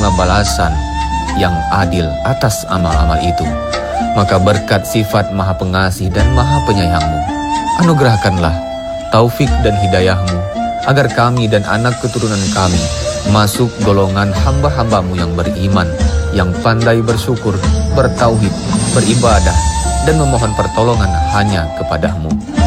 menerima balasan yang adil atas amal-amal itu. Maka berkat sifat Maha Pengasih dan Maha Penyayang-Mu, anugerahkanlah taufik dan hidayah-Mu, agar kami dan anak keturunan kami masuk golongan hamba-hamba-Mu yang beriman, yang pandai bersyukur, bertauhid, beribadah, dan memohon pertolongan hanya kepada-Mu.